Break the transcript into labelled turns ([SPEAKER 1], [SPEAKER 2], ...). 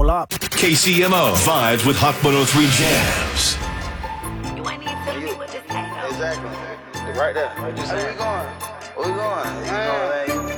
[SPEAKER 1] Hold up.
[SPEAKER 2] KCMO vibes with Hawk 103 Jams.
[SPEAKER 3] You ain't even telling me what this ain't.
[SPEAKER 4] Exactly. Right there. Where we going? Where we going? You know, man.